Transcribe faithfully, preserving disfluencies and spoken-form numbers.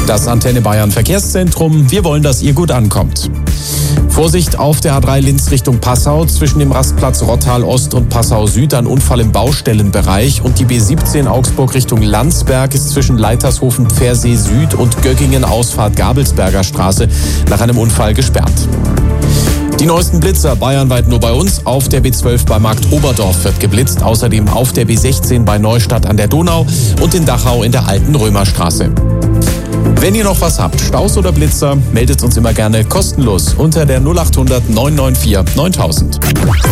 Das Antenne Bayern Verkehrszentrum. Wir wollen, dass ihr gut ankommt. Vorsicht auf der A drei Linz Richtung Passau. Zwischen dem Rastplatz Rottal Ost und Passau Süd ein Unfall im Baustellenbereich. Und die B siebzehn Augsburg Richtung Landsberg ist zwischen Leitershofen Pfersee Süd und Göggingen Ausfahrt Gabelsberger Straße nach einem Unfall gesperrt. Die neuesten Blitzer bayernweit nur bei uns. Auf der B zwölf bei Markt Oberdorf wird geblitzt. Außerdem auf der B sechzehn bei Neustadt an der Donau und in Dachau in der alten Römerstraße. Wenn ihr noch was habt, Staus oder Blitzer, meldet uns immer gerne kostenlos unter der null acht hundert neun neun vier neuntausend.